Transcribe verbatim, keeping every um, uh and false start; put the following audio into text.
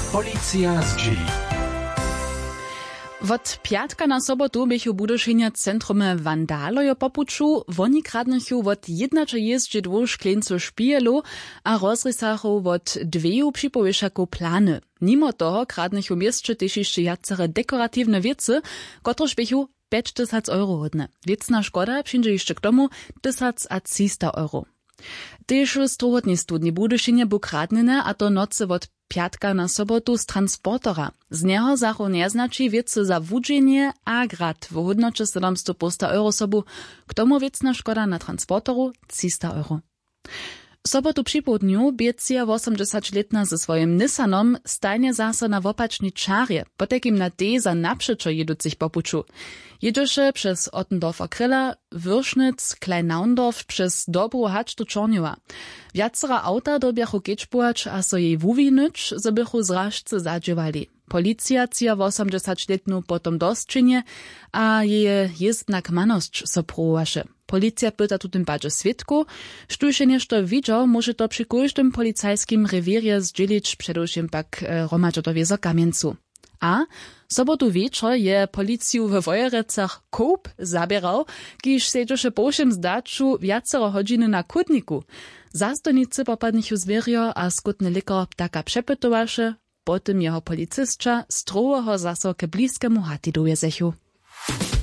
Policja z drzwi. Wot piatka na sobotu bychu budošenja centrume Vandalojo popuču, woni kradnychu wot jednače jezdži dwu šklencu špijelu a rozrysachu wot dweju připowieszaku plany. Mimo toho kradnychu miestče tež jeszcze jacere dekoratywne wiece, kotrež bychu pięć tysięcy euro hodne. Wiecna škoda přińdže jeszcze k tomu tysiąc a trzysta euro. Tež strohotni studni budošenja bu kradnene, a to noce wot piatka na sobotu z transportora. Z niego zacho nie znaczy wiece za wudźenie a grad w hodnocie siedemsto euro sobu, k tomu wiecna szkoda na transportoru trzysta euro. Sobotu przy południu biecija osemdziesięcioletna ze swoim Nissanom stajnie zase na wopačni čarje, potekim na D za naprzeczo jeducich popuču. Jeduše przez Ottendorfer Kryla, Wyrschnitz, Kleinaundorf przez Dobru hacz do Czorniowa. Wiacera auta dobiachu kečpuać, a so jej wuwinyć, zo bychu zrażce zadziewali. Policja cija osemdziesięcioletnu potom dostczynie, a jeje jezdnak manosć so próbowaše. Policja pyta tu tym bardziej świadku, sztuś nieszto widział, może to przy każdym policajskim rewirje zdzielić przedewším pak romadžotowie kamieńcu. A sobotu wieczór je policju w Wojerecach koup zabierał, kiż siedzisze po všem zdaczu wiacero godziny na kutniku. Zastojnicy popadnichu zwierio a skutny likor ptaka przepytowaše, potem jeho policystka stroho zaso ke bliskemu hati dojezechu.